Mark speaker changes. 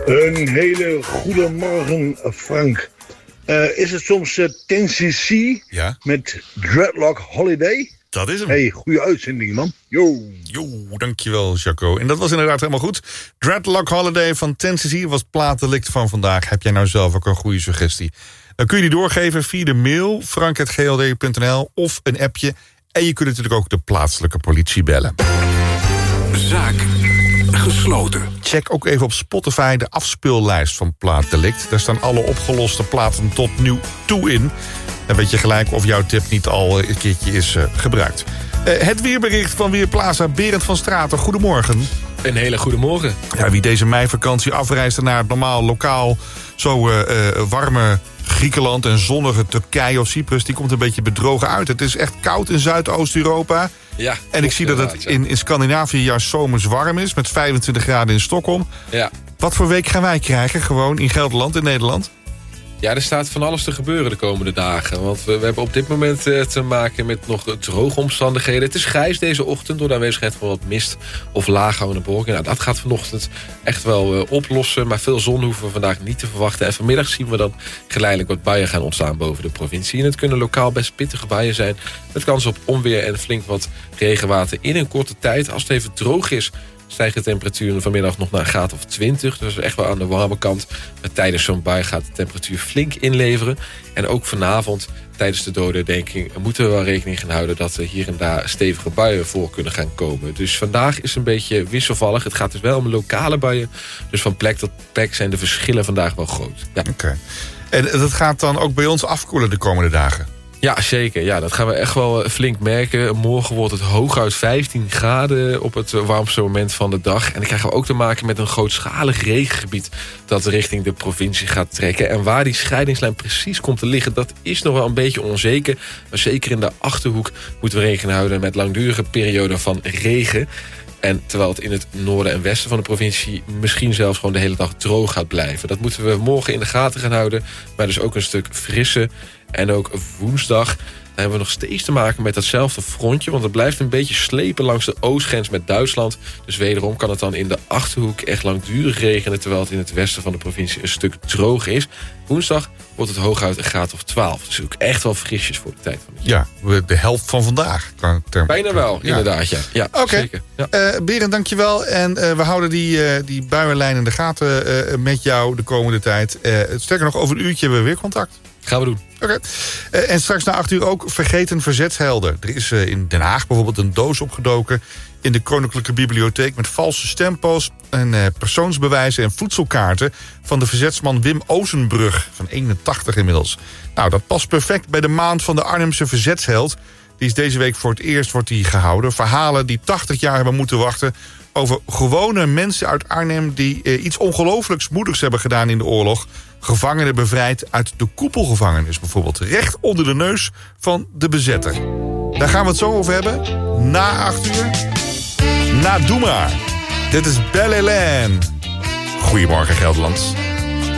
Speaker 1: Een hele goede morgen, Frank. Is het soms 10cc met Dreadlock Holiday?
Speaker 2: Dat is hem.
Speaker 1: Hey, goede uitzending, man. Yo,
Speaker 2: dankjewel, Jaco. En dat was inderdaad helemaal goed. Dreadlock Holiday van 10cc was plaatdelict van vandaag. Heb jij nou zelf ook een goede suggestie? Dan kun je die doorgeven via de mail frank@gld.nl of een appje. En je kunt natuurlijk ook de plaatselijke politie bellen.
Speaker 3: Zaak gesloten.
Speaker 2: Check ook even op Spotify de afspeellijst van Plaatdelict. Daar staan alle opgeloste platen tot nu toe in. Dan weet je gelijk of jouw tip niet al een keertje is gebruikt. Het weerbericht van Weerplaza, Berend van Straten. Goedemorgen.
Speaker 4: Een hele goede morgen.
Speaker 2: Ja, wie deze meivakantie afreist naar het normaal lokaal zo warme Griekenland en zonnige Turkije of Cyprus, die komt een beetje bedrogen uit. Het is echt koud in Zuidoost-Europa.
Speaker 4: Ja,
Speaker 2: en ik zie dat het in Scandinavië juist zomers warm is, met 25 graden in Stockholm.
Speaker 4: Ja.
Speaker 2: Wat voor week gaan wij krijgen, gewoon in Gelderland, in Nederland?
Speaker 4: Ja, er staat van alles te gebeuren de komende dagen. Want we hebben op dit moment te maken met nog droge omstandigheden. Het is grijs deze ochtend door de aanwezigheid van wat mist of laaghangende bewolking. Nou, dat gaat vanochtend echt wel oplossen. Maar veel zon hoeven we vandaag niet te verwachten. En vanmiddag zien we dan geleidelijk wat buien gaan ontstaan boven de provincie. En het kunnen lokaal best pittige buien zijn. Met kans op onweer en flink wat regenwater in een korte tijd. Als het even droog is, stijgt de temperatuur vanmiddag nog naar een graad of 20. Dus echt wel aan de warme kant. Maar tijdens zo'n bui gaat de temperatuur flink inleveren. En ook vanavond, tijdens de dodenherdenking, moeten we wel rekening gaan houden dat er hier en daar stevige buien voor kunnen gaan komen. Dus vandaag is een beetje wisselvallig. Het gaat dus wel om lokale buien. Dus van plek tot plek zijn de verschillen vandaag wel groot. Ja.
Speaker 2: Oké. En dat gaat dan ook bij ons afkoelen de komende dagen?
Speaker 4: Ja, zeker. Ja, dat gaan we echt wel flink merken. Morgen wordt het hooguit 15 graden op het warmste moment van de dag. En dan krijgen we ook te maken met een grootschalig regengebied dat richting de provincie gaat trekken. En waar die scheidingslijn precies komt te liggen, dat is nog wel een beetje onzeker. Maar zeker in de Achterhoek moeten we rekening houden met langdurige perioden van regen. En terwijl het in het noorden en westen van de provincie misschien zelfs gewoon de hele dag droog gaat blijven. Dat moeten we morgen in de gaten gaan houden. Maar dus ook een stuk frisser. En ook woensdag, dan hebben we nog steeds te maken met datzelfde frontje. Want het blijft een beetje slepen langs de oostgrens met Duitsland. Dus wederom kan het dan in de Achterhoek echt langdurig regenen, terwijl het in het westen van de provincie een stuk droog is. Woensdag wordt het hooguit een graad of 12. Dus ook echt wel frisjes voor de tijd van het jaar.
Speaker 2: Ja, de helft van vandaag.
Speaker 4: Bijna wel, inderdaad. Ja,
Speaker 2: Oké.
Speaker 4: Zeker. Ja.
Speaker 2: Berend, dankjewel. En we houden die buienlijn in de gaten met jou de komende tijd. Sterker nog, over een uurtje hebben we weer contact.
Speaker 4: Gaan we doen.
Speaker 2: Oké. En straks na 8 uur ook vergeten verzetshelden. Er is in Den Haag bijvoorbeeld een doos opgedoken in de Koninklijke Bibliotheek met valse stempels en persoonsbewijzen en voedselkaarten van de verzetsman Wim Ozenbrug, van 81 inmiddels. Nou, dat past perfect bij de maand van de Arnhemse verzetsheld. Die is deze week voor het eerst wordt die gehouden. Verhalen die 80 jaar hebben moeten wachten over gewone mensen uit Arnhem die iets ongelooflijks moedigs hebben gedaan in de oorlog. Gevangenen bevrijd uit de koepelgevangenis bijvoorbeeld. Recht onder de neus van de bezetter. Daar gaan we het zo over hebben. Na 8 uur. Na Doe maar. Dit is Belle Hélène. Goedemorgen Gelderland.